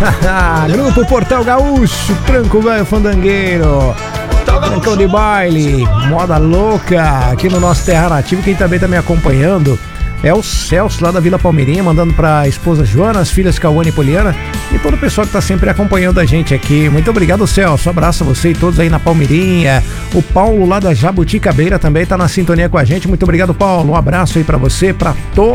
Grupo Portal Gaúcho, Tranco Velho Fandangueiro, Trancão de Baile, Moda Louca, aqui no nosso Terra Nativa. Quem também tá me acompanhando é o Celso, lá da Vila Palmeirinha, mandando pra esposa Joana, as filhas Cauane e Poliana e todo o pessoal que tá sempre acompanhando a gente aqui. Muito obrigado, Celso. Abraço a você e todos aí na Palmeirinha. O Paulo, lá da Jabuticabeira, também tá na sintonia com a gente. Muito obrigado, Paulo. Um abraço aí pra você, pra toda